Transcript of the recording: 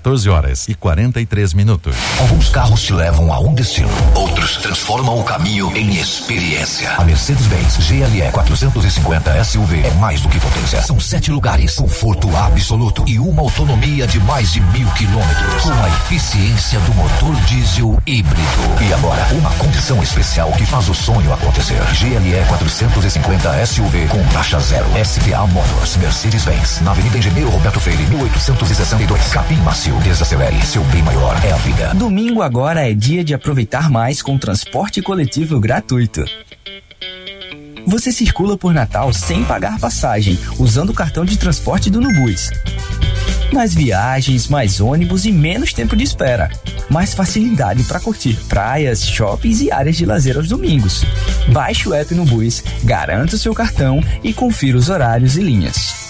14h43. Alguns carros te levam a um destino, outros transformam o caminho em experiência. A Mercedes-Benz GLE 450 SUV é mais do que potência. São 7 lugares, conforto absoluto e uma autonomia de mais de 1000 quilômetros, com a eficiência do motor diesel híbrido. E agora, uma condição especial que faz o sonho acontecer. GLE 450 SUV com taxa zero. SPA Motors, Mercedes-Benz, na Avenida Engenheiro Roberto Freire, 1862. Capim Macio, desacelere, seu bem maior é a vida. Domingo agora é dia de aproveitar mais com transporte coletivo gratuito. Você circula por Natal sem pagar passagem, usando o cartão de transporte do Nubus. Mais viagens, mais ônibus e menos tempo de espera. Mais facilidade para curtir praias, shoppings e áreas de lazer aos domingos. Baixe o app Nubus, garanta o seu cartão e confira os horários e linhas.